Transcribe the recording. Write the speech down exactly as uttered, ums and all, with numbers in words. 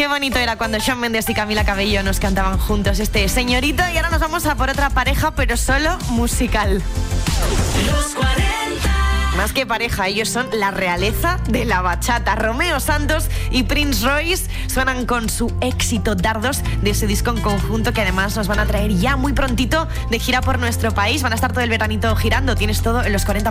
Qué bonito era cuando Shawn Mendes y Camila Cabello nos cantaban juntos este Señorita. Y ahora nos vamos a por otra pareja, pero solo musical. Los cuarenta. Más que pareja, ellos son la realeza de la bachata. Romeo Santos y Prince Royce suenan con su éxito Dardos de ese disco en conjunto, que además nos van a traer ya muy prontito de gira por nuestro país. Van a estar todo el veranito girando. Tienes todo en los cuarenta.